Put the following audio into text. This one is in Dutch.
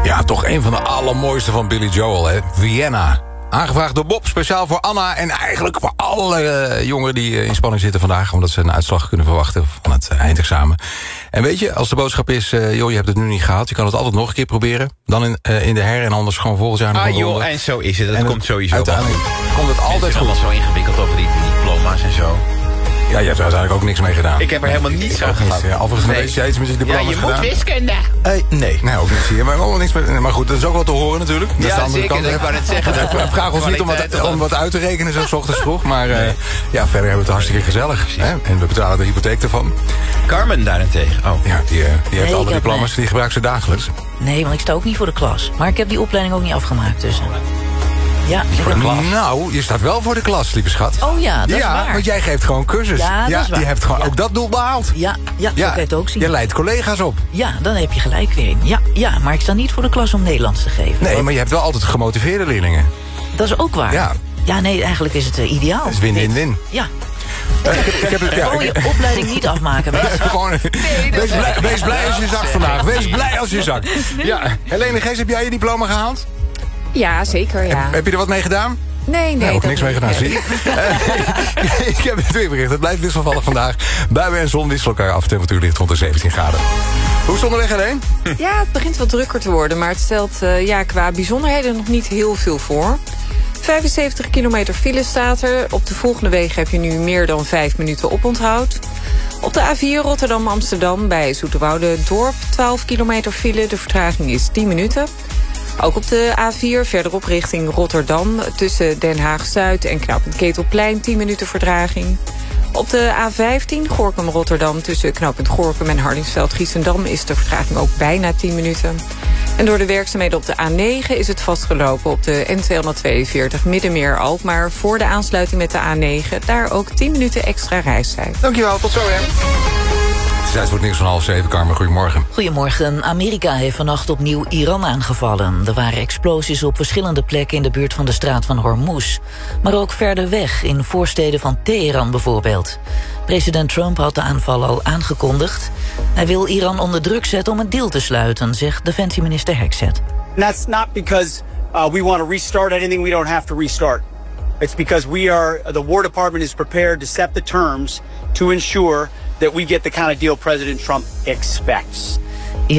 Ja, toch een van de allermooiste van Billy Joel, hè? Vienna. Aangevraagd door Bob, speciaal voor Anna en eigenlijk voor alle jongeren die in spanning zitten vandaag, omdat ze een uitslag kunnen verwachten van het eindexamen. En weet je, als de boodschap is, joh, je hebt het nu niet gehaald, je kan het altijd nog een keer proberen. Dan in de her en anders gewoon volgend jaar nog een ronde. Joh, en zo is het. Dat komt sowieso. Uiteindelijk komt het altijd goed. Het is allemaal zo ingewikkeld over die diploma's en zo. Ja, je hebt er uiteindelijk ook niks mee gedaan. Ik heb er helemaal niets aan gedaan. Ja, overigens, weet jij iets met die diploma's gedaan? Ja, je moet wiskunde. Nee, ook niet zie je. Maar ook niks met, maar goed, dat is ook wel te horen natuurlijk. Dat Ja, zeker. Ik wou net zeggen. Vraag ons niet om wat uit te rekenen zo 's ochtends vroeg. Maar ja, verder hebben we het hartstikke gezellig. Hè? En we betalen de hypotheek ervan. Carmen daarentegen. Oh. Ja, die heeft alle diploma's, die gebruikt ze dagelijks. Nee, want ik sta ook niet voor de klas. Maar ik heb die opleiding ook niet afgemaakt, dus... Ja, voor de klas. Nou, je staat wel voor de klas, lieve schat. Oh ja, dat is waar. Ja, want jij geeft gewoon cursus. Ja, dat is waar. Je hebt gewoon ook dat doel behaald. Ja, zo kan je het ook zien. Je leidt collega's op. Ja, dan heb je gelijk weer. Ja, maar ik sta niet voor de klas om Nederlands te geven. Nee, maar je hebt wel altijd gemotiveerde leerlingen. Dat is ook waar. Ja, nee, eigenlijk is het ideaal. Het is win-win-win. Ja. Gewoon je opleiding niet afmaken. Wees blij als je zakt vandaag. Wees blij als je zakt. Ja, Helene Gees, heb jij je diploma gehaald? Ja, zeker, ja. Heb je er wat mee gedaan? Nee. Ook niks mee gedaan, zie je. Ik heb het weerbericht. Het blijft wisselvallig vandaag. Buien en zon wisselen elkaar af. Temperatuur ligt rond de 17 graden. Hoe is het onderweg, Helene? Ja, het begint wat drukker te worden. Maar het stelt qua bijzonderheden nog niet heel veel voor. 75 kilometer file staat er. Op de volgende wegen heb je nu meer dan 5 minuten oponthoud. Op de A4 Rotterdam-Amsterdam bij Zoeterwoude-Dorp 12 kilometer file. De vertraging is 10 minuten. Ook op de A4 verderop richting Rotterdam tussen Den Haag-Zuid en knooppunt Ketelplein 10 minuten vertraging. Op de A15 Gorinchem-Rotterdam tussen knooppunt Gorinchem en Hardingsveld-Giessendam is de vertraging ook bijna 10 minuten. En door de werkzaamheden op de A9 is het vastgelopen op de N242 Middenmeer-Alkmaar voor de aansluiting met de A9. Daar ook 10 minuten extra reistijd. Dankjewel, tot zo hè. Het is voor het nieuws van 6:30, Carmen. Goedemorgen. Goedemorgen. Amerika heeft vannacht opnieuw Iran aangevallen. Er waren explosies op verschillende plekken in de buurt van de straat van Hormuz. Maar ook verder weg, in voorsteden van Teheran bijvoorbeeld. President Trump had de aanval al aangekondigd. Hij wil Iran onder druk zetten om een deal te sluiten, zegt defensieminister Hexet. That's not because we want to restart anything we don't have to restart. It's because the War Department is prepared to set the terms to ensure that we get the kind of deal President Trump expects.